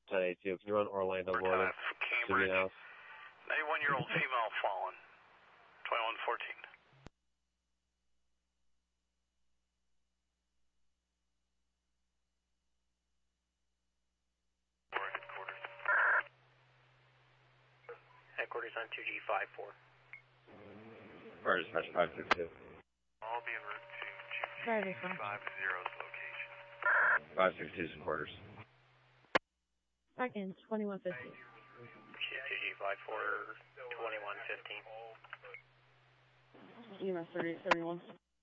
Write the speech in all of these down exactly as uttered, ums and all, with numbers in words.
ten eighty-two. Can you run Orlando, Florida? Cambridge. ninety-one-year-old female fallen. twenty-one fourteen. Headquarters. Headquarters on two G five four. Or dispatch five six two. I'll be en route to two G five zero's location. five six two's quarters. Second, twenty-one fifty. two G five four, twenty-one fifteen. E M S thirty-eight seventy-one.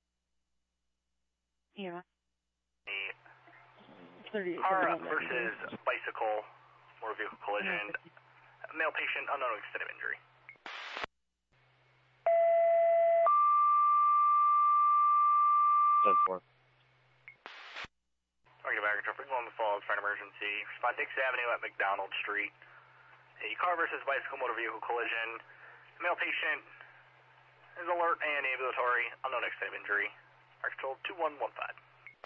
E M S. thirty-eight Car versus bicycle, motor vehicle collision. Male patient, unknown extent of injury. ten four. Target back traffic on the falls, fire emergency. Respond Dix Avenue at McDonald Street. A car versus bicycle motor vehicle collision. Male patient is alert and ambulatory, unknown extent of injury. Fire control two one one five.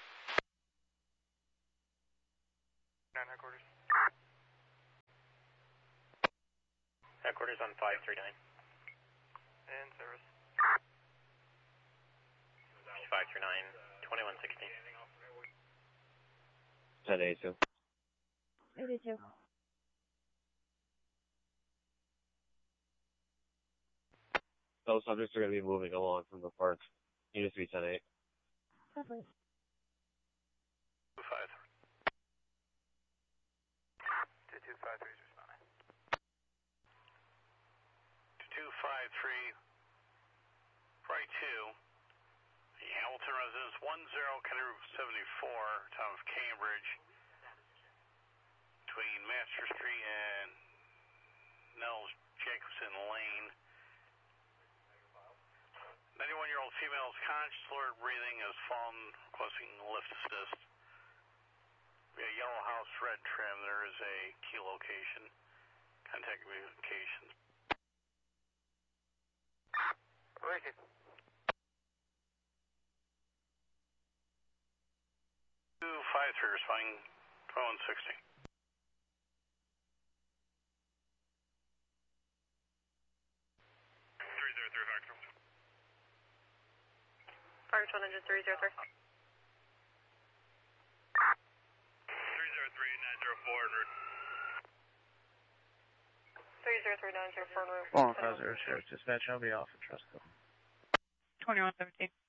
nine headquarters. Headquarters on five three nine. And service. five three nine, twenty-one sixteen. ten eighty-two. eighty-two. Those subjects are going to be moving along from the park. Unit three ten eight. Perfect. two five. two two five three is responding. two two five three, right two. The Hamilton residence, one zero Kennedy Route seventy-four, town of Cambridge, between Master Street and Nels Jacobson Lane. ninety-one-year-old female is conscious, alert, breathing, has fallen, requesting lift assist. We have yellow house, red trim. There is a key location. Contact communications. Ricky. two five three responding, twenty-one sixty. three zero three Factor. Fire one hundred three zero three. three zero three nine zero four en route. three zero three nine zero four en route. Fallen five zero, Sheriff Dispatch, I'll be off in Trustco. twenty-one seventeen.